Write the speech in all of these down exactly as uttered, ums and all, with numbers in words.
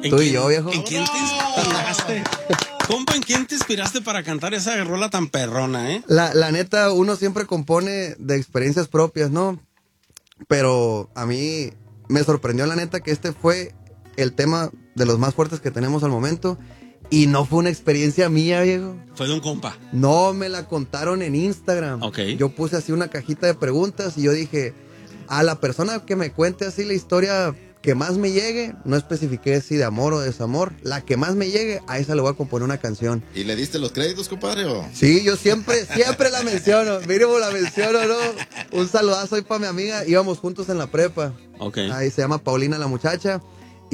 Tú y yo, viejo. ¿En quién te inspiraste? Compa, ¿en quién te inspiraste para cantar esa rola tan perrona, eh? La, la neta, uno siempre compone de experiencias propias, ¿no? Pero a mí me sorprendió, la neta, que este fue el tema de los más fuertes que tenemos al momento. Y no fue una experiencia mía, viejo. Fue de un compa. No, me la contaron en Instagram. Ok. Yo puse así una cajita de preguntas y yo dije, a la persona que me cuente así la historia que más me llegue, no especifiqué si de amor o de desamor, la que más me llegue, a esa le voy a componer una canción. ¿Y le diste los créditos, compadre? ¿O? Sí, yo siempre, siempre la menciono. Mínimo la menciono, ¿no? Un saludazo ahí para mi amiga. Íbamos juntos en la prepa. Ok. Ahí se llama Paulina la muchacha.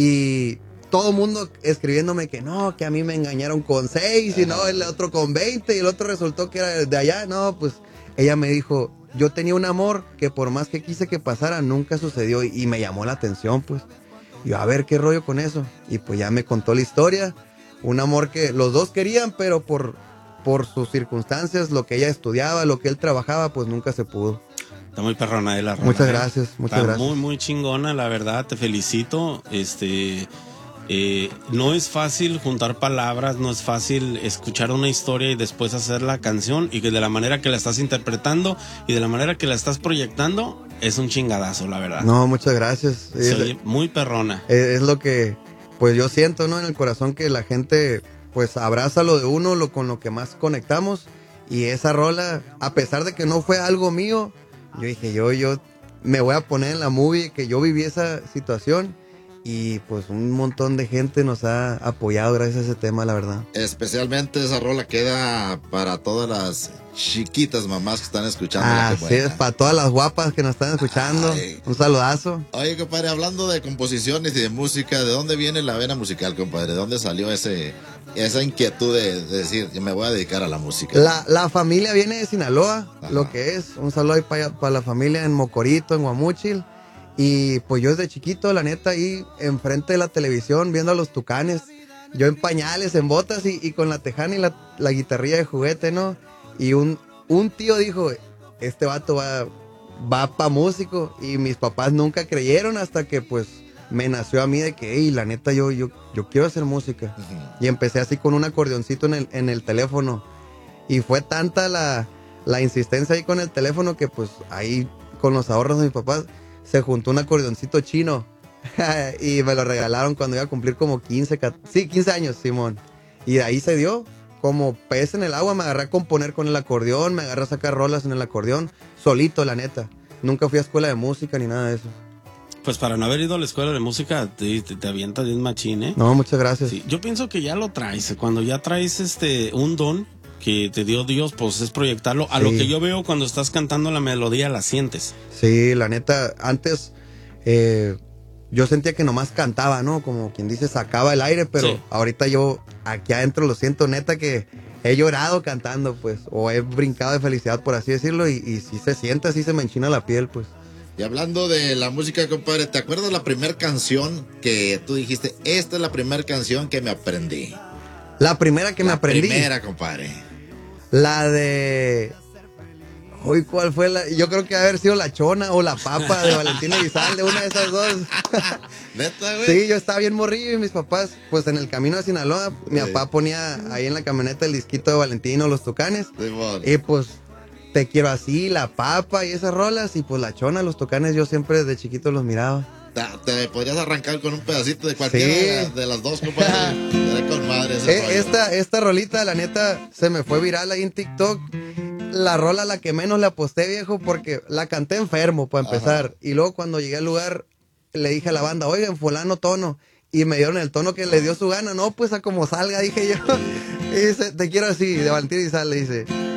Y todo mundo escribiéndome que no, que a mí me engañaron con seis y no, el otro con veinte y el otro resultó que era de allá. No, pues ella me dijo, yo tenía un amor que por más que quise que pasara, nunca sucedió y, y me llamó la atención, pues. Y yo, a ver, ¿qué rollo con eso? Y pues ya me contó la historia. Un amor que los dos querían, pero por, por sus circunstancias, lo que ella estudiaba, lo que él trabajaba, pues nunca se pudo. Está muy perrona de la rola. Muchas ¿eh? gracias, muchas Está gracias. muy, muy chingona, la verdad, te felicito. Este... Eh, no es fácil juntar palabras, no es fácil escuchar una historia y después hacer la canción, y que de la manera que la estás interpretando y de la manera que la estás proyectando es un chingadazo, la verdad. No, muchas gracias. Se oye muy perrona. Es, es lo que pues yo siento, ¿no? En el corazón, que la gente pues abraza lo de uno, lo con lo que más conectamos. Y esa rola, a pesar de que no fue algo mío, yo dije, yo, yo me voy a poner en la movie que yo viví esa situación. Y pues un montón de gente nos ha apoyado gracias a ese tema, la verdad. Especialmente esa rola queda para todas las chiquitas mamás que están escuchando. Ah, sí, es para todas las guapas que nos están escuchando. Ay. Un saludazo. Oye, compadre, hablando de composiciones y de música, ¿de dónde viene la vena musical, compadre? ¿De dónde salió ese, esa inquietud de, de decir, yo me voy a dedicar a la música? La, la familia viene de Sinaloa, ajá, lo que es. Un saludo ahí para, para la familia en Mocorito, en Guamúchil. Y pues yo desde chiquito, la neta, ahí enfrente de la televisión, viendo a los Tucanes, yo en pañales, en botas y, y con la tejana y la, la guitarrilla de juguete, ¿no? Y un, un tío dijo, este vato va, va pa' músico. Y mis papás nunca creyeron hasta que pues me nació a mí de que, hey, la neta, yo, yo, yo quiero hacer música. Uh-huh. Y empecé así con un acordeoncito en el, en el teléfono. Y fue tanta la, la insistencia ahí con el teléfono que pues ahí con los ahorros de mis papás se juntó un acordeoncito chino y me lo regalaron cuando iba a cumplir como quince, sí, quince años, Simón. Y de ahí se dio, como pez en el agua, me agarré a componer con el acordeón, me agarré a sacar rolas en el acordeón, solito, la neta. Nunca fui a escuela de música ni nada de eso. Pues para no haber ido a la escuela de música, te, te, te avientas bien machín, ¿eh? No, muchas gracias. Sí, yo pienso que ya lo traes, cuando ya traes este un don que te dio Dios, pues es proyectarlo. A sí. Lo que yo veo cuando estás cantando la melodía, la sientes. Sí, la neta, antes eh, yo sentía que nomás cantaba, ¿no? Como quien dice, sacaba el aire, pero sí. Ahorita yo aquí adentro lo siento, neta, que he llorado cantando, pues, o he brincado de felicidad, por así decirlo, y, y si se siente, así se me enchina la piel, pues. Y hablando de la música, compadre, ¿te acuerdas la primera canción que tú dijiste, esta es la primera canción que me aprendí? La primera que la me aprendí. La primera, compadre. La de... Uy, ¿cuál fue la? Yo creo que haber sido La Chona o La Papa de Valentín Elizalde, una de esas dos. ¿Neta, güey? Sí, yo estaba bien morrillo y mis papás, pues en el camino de Sinaloa, mi sí. papá ponía ahí en la camioneta el disquito de Valentino, Los Tucanes. Sí, bueno. Y pues, Te Quiero Así, La Papa y esas rolas. Y pues La Chona, Los Tucanes, yo siempre desde chiquito los miraba. Te, te podrías arrancar con un pedacito de cualquiera sí. de, de las dos, compadre. Era con madre ese eh, esta, esta rolita, la neta, se me fue viral ahí en TikTok. La rola a la que menos le aposté, viejo, porque la canté enfermo, para empezar. Ajá. Y luego cuando llegué al lugar, le dije a la banda, oigan, fulano tono. Y me dieron el tono que le dio su gana. No, pues a como salga, dije yo. Y dice, Te Quiero Así, de Valentín Elizalde, dice...